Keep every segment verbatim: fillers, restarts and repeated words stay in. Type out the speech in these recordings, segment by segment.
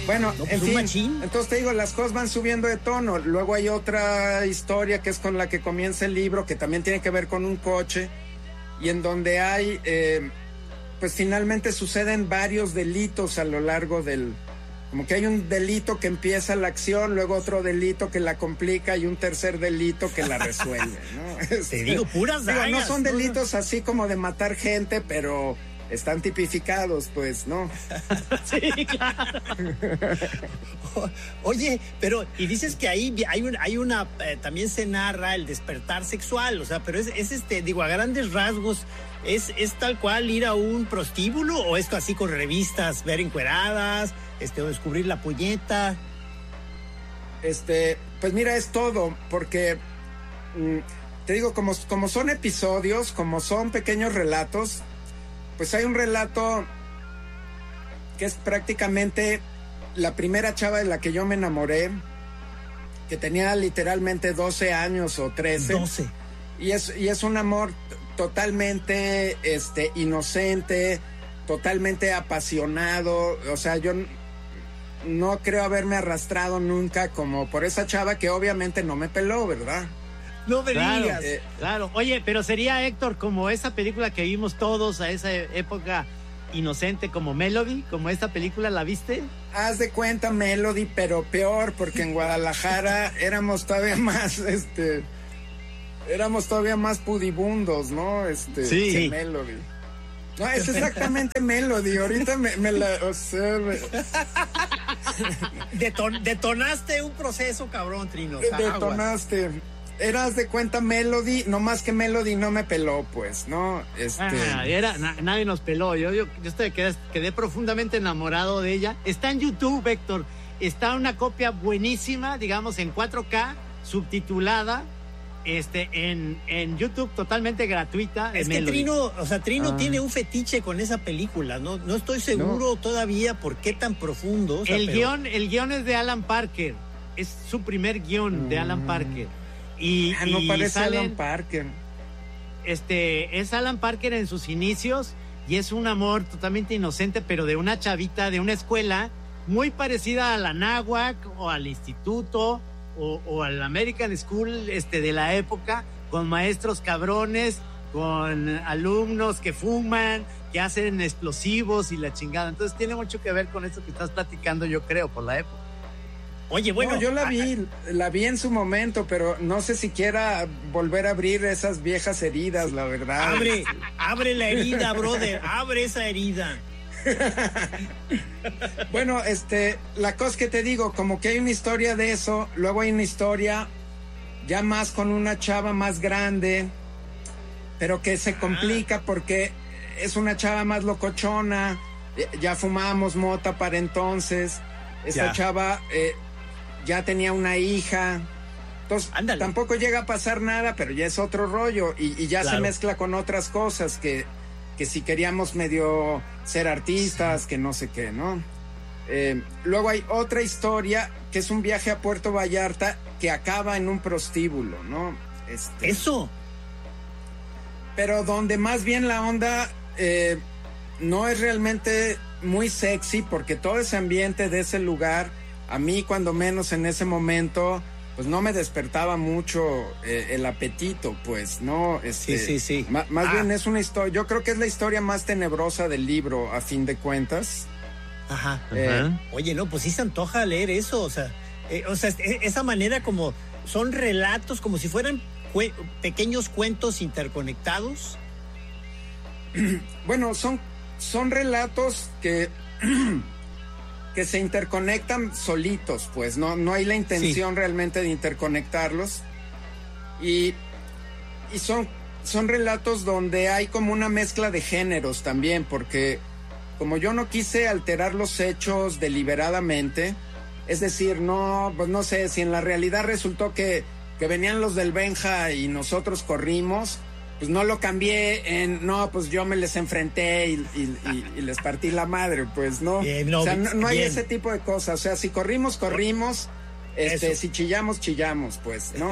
Bueno, no, pues en un fin, machín. Entonces te digo, las cosas van subiendo de tono. Luego hay otra historia que es con la que comienza el libro, que también tiene que ver con un coche, y en donde hay, eh, pues finalmente suceden varios delitos a lo largo del... Como que hay un delito que empieza la acción, luego otro delito que la complica y un tercer delito que la resuelve, ¿no? Te Este, digo, puras digo, dagas. no son delitos así como de matar gente, pero están tipificados, pues, ¿no? Sí, claro. Oye, pero, y dices que ahí hay, un, hay una, eh, también se narra el despertar sexual, o sea, pero es, es este, digo, a grandes rasgos, ¿es, es tal cual ir a un prostíbulo o esto así con revistas, ver encueradas, este, o descubrir la puñeta? Este, pues mira, es todo, porque mm, te digo, como, como son episodios, como son pequeños relatos, pues hay un relato que es prácticamente la primera chava de la que yo me enamoré, que tenía literalmente doce años o trece. doce. Y es, y es un amor totalmente este, inocente, totalmente apasionado. O sea, yo no creo haberme arrastrado nunca como por esa chava que obviamente no me peló, ¿verdad? No me Claro, digas. eh, claro. Oye, pero sería, Héctor, como esa película que vimos todos a esa época inocente, como Melody, como esta película, ¿la viste? Haz de cuenta Melody, pero peor, porque en Guadalajara éramos todavía más, este, éramos todavía más pudibundos, ¿no? Este, Sí. que Melody. No, es exactamente Melody. Ahorita me, me la, o sea, me, Deton- detonaste un proceso, cabrón, Trino. O sea, aguas. detonaste. Eras de cuenta Melody, no más que Melody no me peló, pues, ¿no? Este. Ah, era, na- nadie nos peló. Yo, yo, yo estoy- quedé, quedé profundamente enamorado de ella. Está en YouTube, Héctor. Está una copia buenísima, digamos, en cuatro K, subtitulada, este, en, en YouTube, totalmente gratuita. Es que Melody. Trino, o sea, Trino Ah. tiene un fetiche con esa película. No, no estoy seguro todavía por qué tan profundo. O sea, el, pero- guión, el guión es de Alan Parker. Es su primer guión de Alan Parker. Y, Ah, no y parece salen- Alan Parker. este, es Alan Parker en sus inicios y es un amor totalmente inocente, pero de una chavita de una escuela muy parecida a la Náhuac o al instituto o, o al American School este, de la época, con maestros cabrones, con alumnos que fuman, que hacen explosivos y la chingada. Entonces tiene mucho que ver con eso que estás platicando, yo creo, por la época. Oye, bueno. No, yo la ah, vi, la vi en su momento, pero no sé si quiera volver a abrir esas viejas heridas, la verdad. Abre, abre la herida, brother. Abre esa herida. Bueno, este, la cosa que te digo, como que hay una historia de eso, luego hay una historia ya más con una chava más grande, pero que se complica porque es una chava más locochona, ya fumábamos mota para entonces, esta Ya. chava eh, ya tenía una hija, entonces Ándale. tampoco llega a pasar nada, pero ya es otro rollo y, y ya Claro. se mezcla con otras cosas que, que si queríamos medio ser artistas, que no sé qué, ¿no? Eh, luego hay otra historia que es un viaje a Puerto Vallarta que acaba en un prostíbulo, ¿no? Este, Eso. pero donde más bien la onda eh, no es realmente muy sexy, porque todo ese ambiente de ese lugar, a mí cuando menos en ese momento, pues no me despertaba mucho eh, el apetito, pues, ¿no? Este, Sí, sí, sí. ma- más Ah. bien es una historia, yo creo que es la historia más tenebrosa del libro, a fin de cuentas. Ajá. Eh, Oye, no, pues sí se antoja leer eso, o sea, eh, o sea, e- esa manera como son relatos, como si fueran cue- pequeños cuentos interconectados. Bueno, son, son relatos que, que se interconectan solitos, pues, no, no hay la intención realmente de interconectarlos. Y, y son, son relatos donde hay como una mezcla de géneros también, porque como yo no quise alterar los hechos deliberadamente, es decir, no, pues no sé, si en la realidad resultó que, que venían los del Benja y nosotros corrimos, pues no lo cambié en, no, pues yo me les enfrenté y, y, y, y les partí la madre, pues no. Bien, no, o sea, no, no hay bien. ese tipo de cosas. O sea, si corrimos, corrimos, este, Eso. si chillamos, chillamos, pues, ¿no?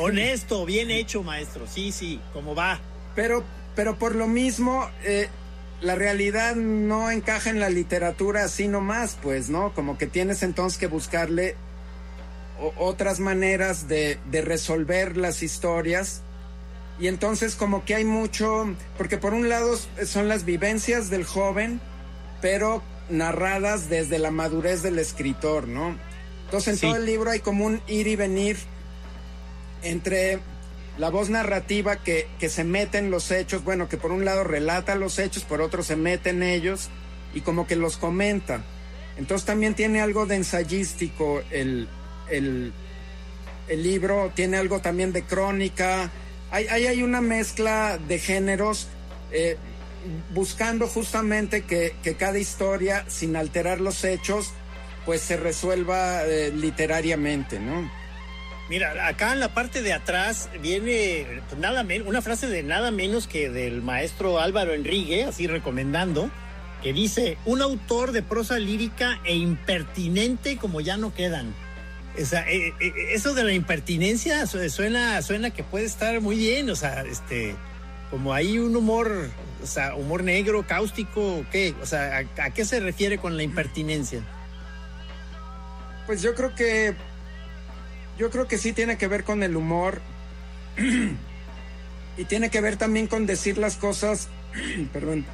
Honesto, bien hecho, maestro. Sí, sí, como va. Pero, pero por lo mismo, eh, la realidad no encaja en la literatura así nomás, pues, ¿no? Como que tienes entonces que buscarle o, otras maneras de, de resolver las historias. Y entonces como que hay mucho, porque por un lado son las vivencias del joven, pero narradas desde la madurez del escritor, ¿no? Entonces en sí. todo el libro hay como un ir y venir entre la voz narrativa que, que se mete en los hechos, bueno, que por un lado relata los hechos, por otro se mete en ellos y como que los comenta. Entonces también tiene algo de ensayístico el, el, el libro, tiene algo también de crónica. Hay, hay, hay una mezcla de géneros eh, buscando justamente que, que cada historia, sin alterar los hechos, pues se resuelva eh, literariamente, ¿no? Mira, acá en la parte de atrás viene pues, nada menos, una frase de nada menos que del maestro Álvaro Enrique, así recomendando, que dice: un autor de prosa lírica e impertinente como ya no quedan. O sea, eh, eh, eso de la impertinencia suena, suena que puede estar muy bien, o sea, este, como hay un humor, o sea, humor negro, cáustico, ¿qué? O sea, ¿a, a qué se refiere con la impertinencia? Pues yo creo que Yo creo que sí tiene que ver con el humor y tiene que ver también con decir las cosas, perdón,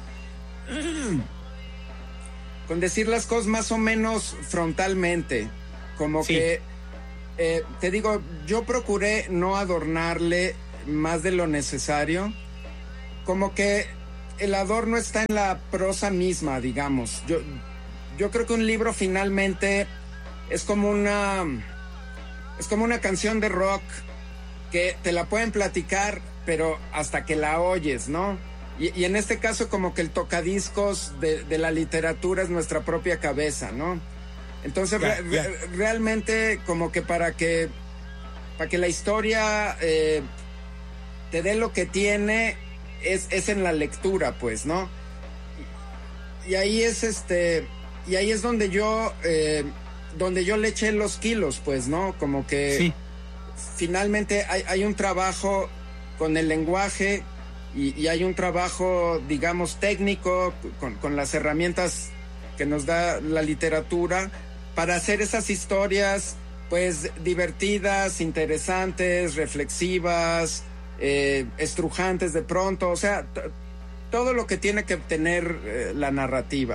con decir las cosas más o menos frontalmente, como sí. que, eh, te digo, yo procuré no adornarle más de lo necesario, como que el adorno está en la prosa misma, digamos. Yo, yo creo que un libro finalmente es como una... Es como una canción de rock que te la pueden platicar, pero hasta que la oyes, ¿no? Y, y en este caso como que el tocadiscos de, de la literatura es nuestra propia cabeza, ¿no? Entonces yeah, re, yeah. Re, realmente como que para que para que la historia eh, te dé lo que tiene es, es en la lectura, pues, ¿no? Y, y ahí es este y ahí es donde yo eh, donde yo le eché los kilos, pues, ¿no? Como que sí. finalmente hay, hay un trabajo con el lenguaje y, y hay un trabajo, digamos, técnico con, con las herramientas que nos da la literatura para hacer esas historias, pues, divertidas, interesantes, reflexivas, eh, estrujantes de pronto, o sea, t- todo lo que tiene que tener eh, la narrativa.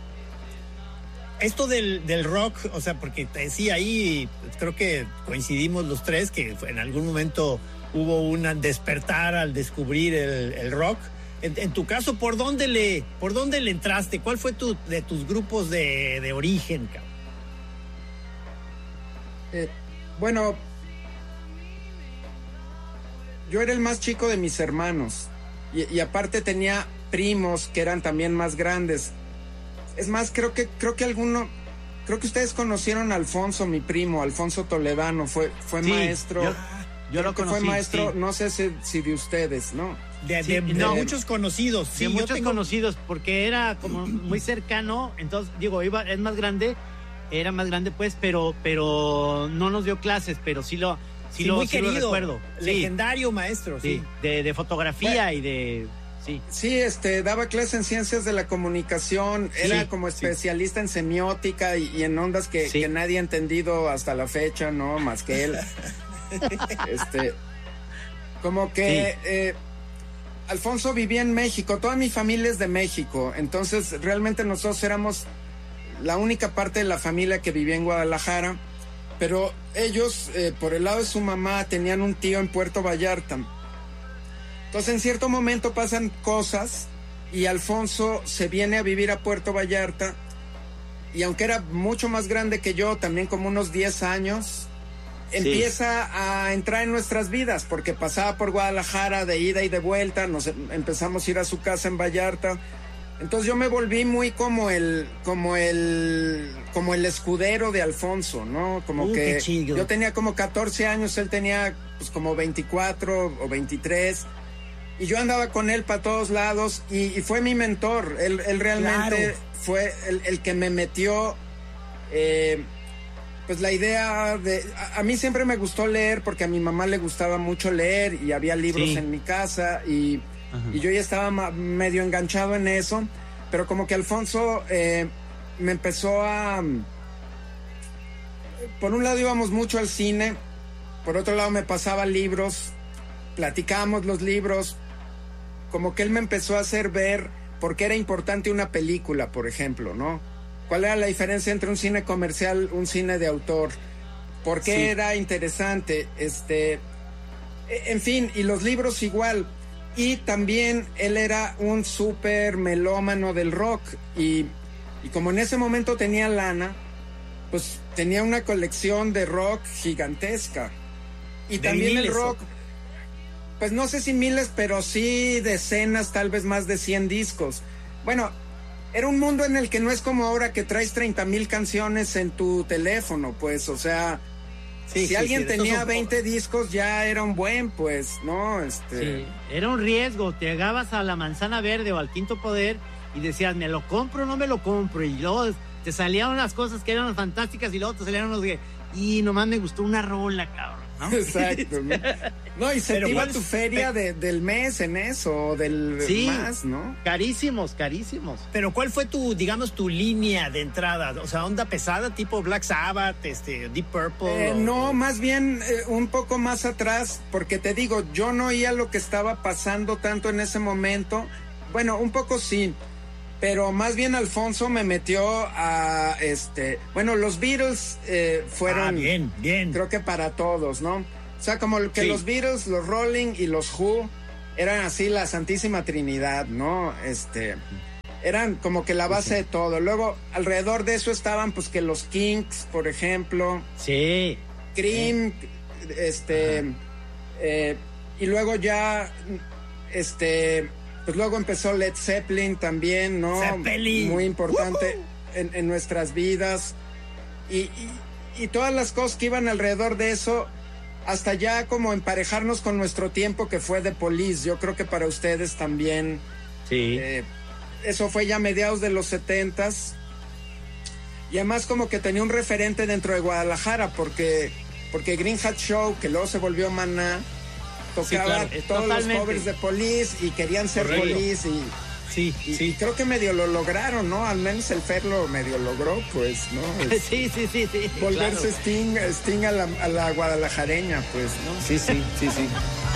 Esto del, del rock, o sea, porque sí, ahí creo que coincidimos los tres que en algún momento hubo un despertar al descubrir el, el rock. En, en tu caso, ¿por dónde le, por dónde le entraste? ¿Cuál fue tu, de tus grupos de, de origen, cabrón? Eh, bueno, yo era el más chico de mis hermanos y, y aparte tenía primos que eran también más grandes. Es más, creo que creo que alguno, creo que ustedes conocieron a Alfonso, mi primo, Alfonso Toledano, fue fue sí, maestro. Yo, yo lo conocí. Fue maestro, sí. no sé si, si de ustedes, ¿no? De, sí, de, de no, muchos conocidos. Sí, de muchos tengo... conocidos, porque era como muy cercano, entonces, digo, iba, es más grande, era más grande pues, pero pero no nos dio clases, pero sí lo, sí, sí lo, muy sí querido, lo recuerdo. Legendario sí. maestro, sí. sí. De, de fotografía bueno. y de... Sí. sí, este, daba clases en ciencias de la comunicación, era sí, como especialista sí. en semiótica y, y en ondas que, sí. que nadie ha entendido hasta la fecha, ¿no? Más que él. este, como que sí. eh, Alfonso vivía en México, toda mi familia es de México, entonces realmente nosotros éramos la única parte de la familia que vivía en Guadalajara, pero ellos, eh, por el lado de su mamá, tenían un tío en Puerto Vallarta. Entonces en cierto momento pasan cosas y Alfonso se viene a vivir a Puerto Vallarta y aunque era mucho más grande que yo, también como unos diez años, sí. empieza a entrar en nuestras vidas porque pasaba por Guadalajara de ida y de vuelta, nos empezamos a ir a su casa en Vallarta. Entonces yo me volví muy como el como el como el escudero de Alfonso, ¿no? Como uh, que yo tenía como catorce años, él tenía pues como veinticuatro o veintitrés. Y yo andaba con él para todos lados y, y fue mi mentor. Él, él realmente claro. fue el, el que me metió eh, pues la idea de... A, a mí siempre me gustó leer porque a mi mamá le gustaba mucho leer y había libros sí. en mi casa y, Ajá. Y yo ya estaba ma- medio enganchado en eso, pero como que Alfonso eh, me empezó a... Por un lado íbamos mucho al cine, por otro lado me pasaba libros, platicábamos los libros, como que él me empezó a hacer ver por qué era importante una película, por ejemplo, ¿no? ¿Cuál era la diferencia entre un cine comercial, un cine de autor? ¿Por qué sí. era interesante? Este, en fin, y los libros igual. Y también él era un súper melómano del rock. Y, y como en ese momento tenía lana, pues tenía una colección de rock gigantesca. Y de también miles, el rock, pues no sé si miles, pero sí decenas, tal vez más de cien discos. Bueno, era un mundo en el que no es como ahora que traes treinta mil canciones en tu teléfono, pues, o sea, sí, si sí, alguien sí, tenía veinte discos ya era un buen, pues, ¿no? Este... Sí, era un riesgo, te llegabas a la Manzana Verde o al Quinto Poder y decías, ¿me lo compro o no me lo compro? Y luego te salían unas cosas que eran fantásticas y luego te salían unos que, y nomás me gustó una rola, cabrón, ¿no? Exacto, ¿no? No, y se te iba tu feria de, del mes en eso, del sí, más, ¿no? Carísimos, carísimos. Pero ¿cuál fue tu, digamos, tu línea de entrada? O sea, onda pesada, tipo Black Sabbath, este, Deep Purple. Eh, o... No, más bien eh, un poco más atrás, porque te digo, yo no oía lo que estaba pasando tanto en ese momento. Bueno, un poco sí, pero más bien Alfonso me metió a, este, bueno, los Beatles eh, fueron, ah, bien, bien, creo que para todos, ¿no? O sea, como que sí. los Beatles, los Rolling y los Who eran así la santísima trinidad, ¿no? Este, eran como que la base sí. de todo. Luego, alrededor de eso estaban, pues, que los Kinks, por ejemplo. Sí. Cream, sí. este, eh, y luego ya, este... Pues luego empezó Led Zeppelin también, ¿no? Zeppelin. Muy importante en, en nuestras vidas. Y, y, y todas las cosas que iban alrededor de eso, hasta ya como emparejarnos con nuestro tiempo, que fue The Police. Yo creo que para ustedes también. Sí. Eh, eso fue ya a mediados de los setentas. Y además como que tenía un referente dentro de Guadalajara, porque, porque Green Hat Show, que luego se volvió Maná, tocaba sí, claro, todos totalmente. Los covers de Police y querían ser Correcto. Police y, sí, y, sí. y creo que medio lo lograron, ¿no? Al menos el Fer lo medio logró, pues, ¿no? Es, sí, sí, sí, sí. Volverse claro. Sting, Sting a la, a la guadalajareña, pues, ¿no? Sí, sí, sí, sí.